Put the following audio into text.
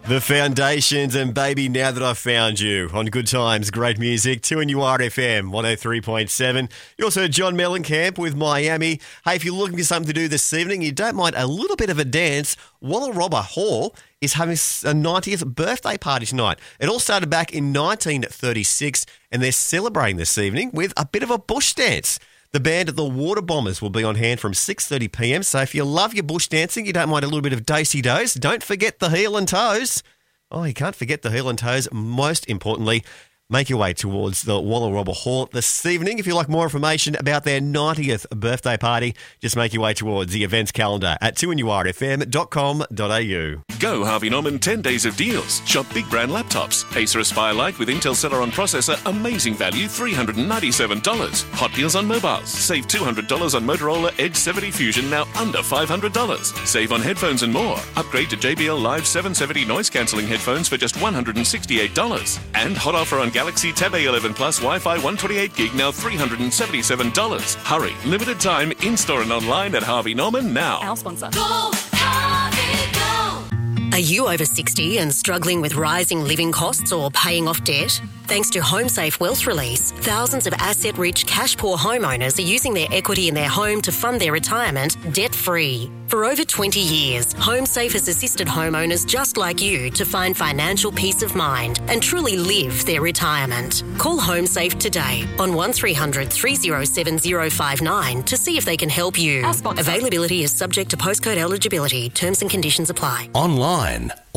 The Foundations and Baby Now That I've Found You on Good Times, great music, 2NURFM 103.7. You also heard John Mellencamp with Miami. Hey, if you're looking for something to do this evening, you don't mind a little bit of a dance, Wallarobba Hall is having a 90th birthday party tonight. It all started back in 1936 and they're celebrating this evening with a bit of a bush dance. The band of the Water Bombers will be on hand from 6:30pm, so if you love your bush dancing, you don't mind a little bit of dosey-dose, don't forget the heel and toes. Oh, you can't forget the heel and toes. Most importantly, make your way towards the Wallarobba Hall this evening. If you'd like more information about their 90th birthday party, just make your way towards the events calendar at 2NURFM.com.au. Go Harvey Norman 10 days of deals. Shop big brand laptops. Acer Aspire Lite with Intel Celeron processor, amazing value, $397. Hot deals on mobiles. Save $200 on Motorola Edge 70 Fusion, now under $500. Save on headphones and more. Upgrade to JBL Live 770 noise cancelling headphones for just $168. And hot offer on Galaxy Tab A11 Plus Wi-Fi 128 gig, now $377. Hurry, limited time, in-store and online at Harvey Norman now. Our sponsor. Go, Harvey, go! Are you over 60 and struggling with rising living costs or paying off debt? Thanks to HomeSafe Wealth Release, thousands of asset-rich, cash-poor homeowners are using their equity in their home to fund their retirement debt-free. For over 20 years, HomeSafe has assisted homeowners just like you to find financial peace of mind and truly live their retirement. Call HomeSafe today on 1300 307 059 to see if they can help you. Our sponsor. Availability is subject to postcode eligibility. Terms and conditions apply. Online